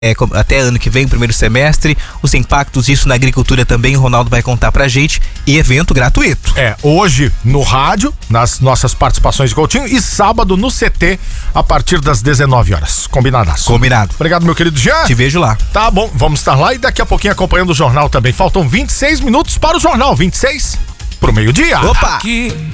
até ano que vem, primeiro semestre, os impactos disso na agricultura também, o Ronaldo vai contar pra gente, e evento gratuito. Hoje no rádio, nas nossas participações de Coutinho, e sábado no CT, a partir das 19 horas. Combinadaço. Combinado. Obrigado, meu querido Jean. Te vejo lá. Tá bom, vamos estar lá e daqui a pouquinho acompanhando o jornal também. Faltam 26 minutos para o jornal, 26 pro meio-dia. Opa!